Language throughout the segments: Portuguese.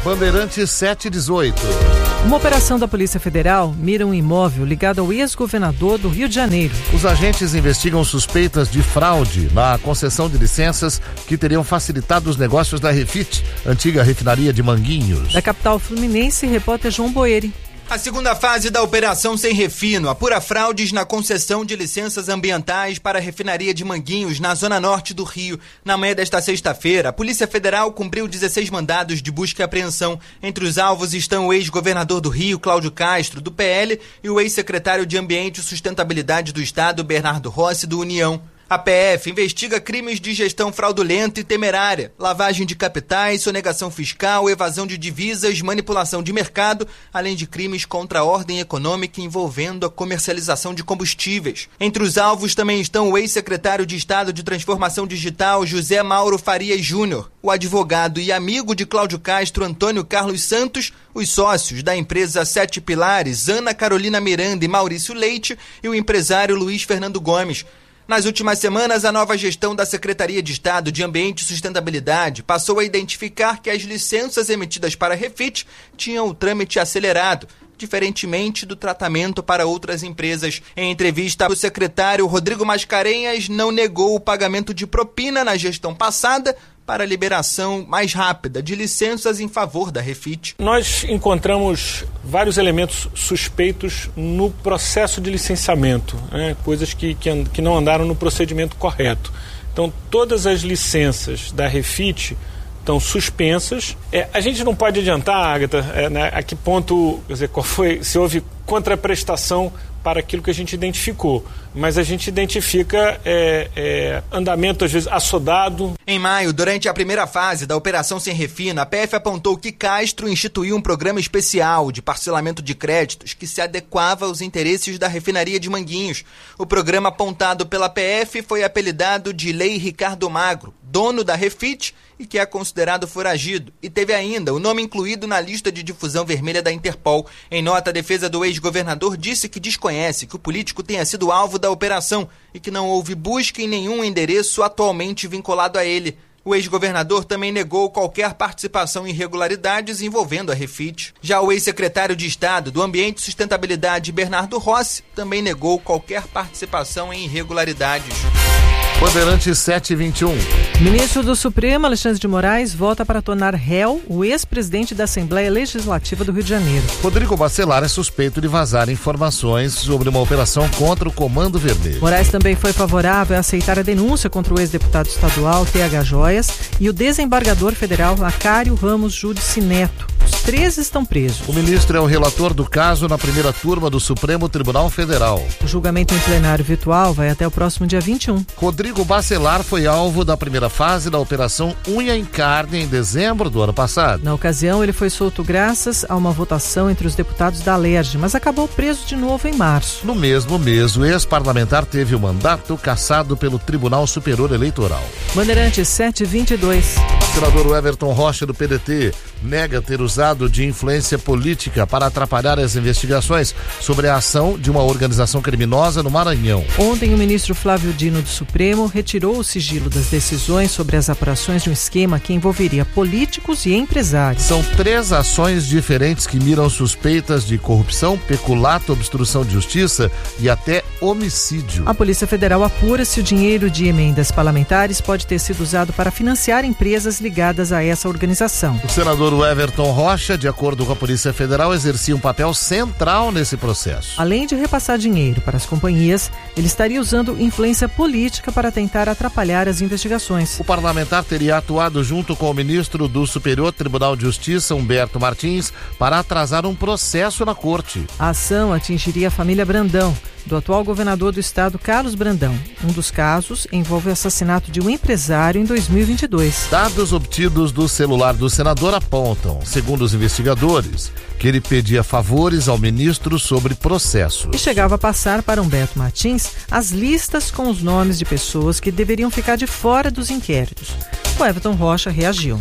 Bandeirantes 718. Uma operação da Polícia Federal mira um imóvel ligado ao ex-governador do Rio de Janeiro. Os agentes investigam suspeitas de fraude na concessão de licenças que teriam facilitado os negócios da Refit, antiga refinaria de Manguinhos. Da capital fluminense, repórter João Boeri. A segunda fase da Operação Sem Refino apura fraudes na concessão de licenças ambientais para a refinaria de Manguinhos, na zona norte do Rio. Na manhã desta sexta-feira, a Polícia Federal cumpriu 16 mandados de busca e apreensão. Entre os alvos estão o ex-governador do Rio, Cláudio Castro, do PL, e o ex-secretário de Ambiente e Sustentabilidade do Estado, Bernardo Rossi, do União. A PF investiga crimes de gestão fraudulenta e temerária, lavagem de capitais, sonegação fiscal, evasão de divisas, manipulação de mercado, além de crimes contra a ordem econômica envolvendo a comercialização de combustíveis. Entre os alvos também estão o ex-secretário de Estado de Transformação Digital, José Mauro Farias Júnior, o advogado e amigo de Cláudio Castro, Antônio Carlos Santos, os sócios da empresa Sete Pilares, Ana Carolina Miranda e Maurício Leite, e o empresário Luiz Fernando Gomes. Nas últimas semanas, a nova gestão da Secretaria de Estado de Ambiente e Sustentabilidade passou a identificar que as licenças emitidas para a Refit tinham o trâmite acelerado, diferentemente do tratamento para outras empresas. Em entrevista, o secretário Rodrigo Mascarenhas não negou o pagamento de propina na gestão passada para a liberação mais rápida de licenças em favor da Refit. Nós encontramos vários elementos suspeitos no processo de licenciamento, coisas que não andaram no procedimento correto. Então, todas as licenças da Refit estão suspensas. A gente não pode adiantar, Agatha, a que ponto, quer dizer, se houve contraprestação para aquilo que a gente identificou, mas a gente identifica andamento, às vezes, assodado. Em maio, durante a primeira fase da Operação Sem Refino, a PF apontou que Castro instituiu um programa especial de parcelamento de créditos que se adequava aos interesses da refinaria de Manguinhos. O programa apontado pela PF foi apelidado de Lei Ricardo Magro, dono da Refit e que é considerado foragido, e teve ainda o nome incluído na lista de difusão vermelha da Interpol. Em nota, a defesa do ex-governador disse que desconhece que o político tenha sido alvo da operação e que não houve busca em nenhum endereço atualmente vinculado a ele. O ex-governador também negou qualquer participação em irregularidades envolvendo a Refit. Já o ex-secretário de Estado do Ambiente e Sustentabilidade, Bernardo Rossi, também negou qualquer participação em irregularidades. Bandeirantes 721. Ministro do Supremo, Alexandre de Moraes, vota para tornar réu o ex-presidente da Assembleia Legislativa do Rio de Janeiro. Rodrigo Bacelar é suspeito de vazar informações sobre uma operação contra o Comando Vermelho. Moraes também foi favorável a aceitar a denúncia contra o ex-deputado estadual TH Joias e o desembargador federal Acário Ramos Judici Neto. Os 3 estão presos. O ministro é o relator do caso na primeira turma do Supremo Tribunal Federal. O julgamento em plenário virtual vai até o próximo dia 21. Rodrigo Bacelar foi alvo da primeira fase da Operação Unha em Carne em dezembro do ano passado. Na ocasião, ele foi solto graças a uma votação entre os deputados da Alerj, mas acabou preso de novo em março. No mesmo mês, o ex-parlamentar teve o mandato cassado pelo Tribunal Superior Eleitoral. Bandeirantes 722. O senador Everton Rocha, do PDT, nega ter usado de influência política para atrapalhar as investigações sobre a ação de uma organização criminosa no Maranhão. Ontem, o ministro Flávio Dino do Supremo retirou o sigilo das decisões sobre as apurações de um esquema que envolveria políticos e empresários. São 3 ações diferentes que miram suspeitas de corrupção, peculato, obstrução de justiça e até homicídio. A Polícia Federal apura se o dinheiro de emendas parlamentares pode ter sido usado para financiar empresas ligadas a essa organização. O senador Everton Rocha, de acordo com a Polícia Federal, exercia um papel central nesse processo. Além de repassar dinheiro para as companhias, ele estaria usando influência política para tentar atrapalhar as investigações. O parlamentar teria atuado junto com o ministro do Superior Tribunal de Justiça, Humberto Martins, para atrasar um processo na corte. A ação atingiria a família Brandão, do atual governador do estado, Carlos Brandão. Um dos casos envolve o assassinato de um empresário em 2022. Dados obtidos do celular do senador apontam, segundo os investigadores, que ele pedia favores ao ministro sobre processos. E chegava a passar para Humberto Martins as listas com os nomes de pessoas que deveriam ficar de fora dos inquéritos. O Everton Rocha reagiu.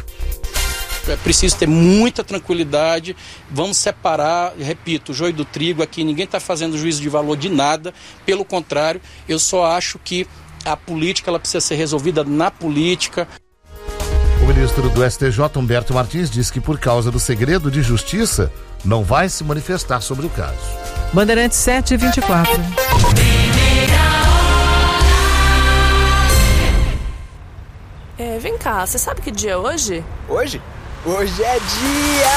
É preciso ter muita tranquilidade, vamos separar, repito, o joio do trigo aqui, ninguém está fazendo juízo de valor de nada, pelo contrário, eu só acho que a política ela precisa ser resolvida na política. O ministro do STJ, Humberto Martins, diz que por causa do segredo de justiça, não vai se manifestar sobre o caso. Bandeirantes 7h24. Vem cá, você sabe que dia é hoje? Hoje? Hoje é dia